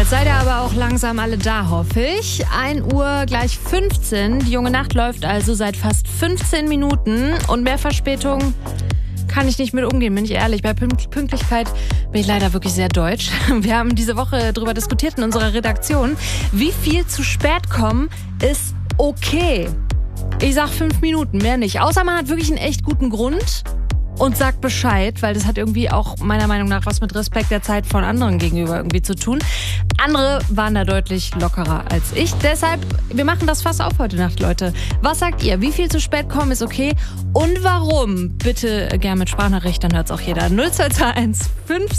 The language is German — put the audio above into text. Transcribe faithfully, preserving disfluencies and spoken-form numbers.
Jetzt seid ihr aber auch langsam alle da, hoffe ich. ein Uhr gleich fünfzehn. Die junge Nacht läuft also seit fast fünfzehn Minuten. Und mehr Verspätung kann ich nicht mit umgehen, bin ich ehrlich. Bei Pünktlichkeit bin ich leider wirklich sehr deutsch. Wir haben diese Woche darüber diskutiert in unserer Redaktion, wie viel zu spät kommen ist okay. Ich sag fünf Minuten, mehr nicht. Außer man hat wirklich einen echt guten Grund und sagt Bescheid, weil das hat irgendwie auch meiner Meinung nach was mit Respekt der Zeit von anderen gegenüber irgendwie zu tun. Andere waren da deutlich lockerer als ich. Deshalb, wir machen das Fass auf heute Nacht, Leute. Was sagt ihr? Wie viel zu spät kommen ist okay? Und warum? Bitte gern mit Sprachnachricht, dann hört's auch jeder. null zwei zwei eins fünf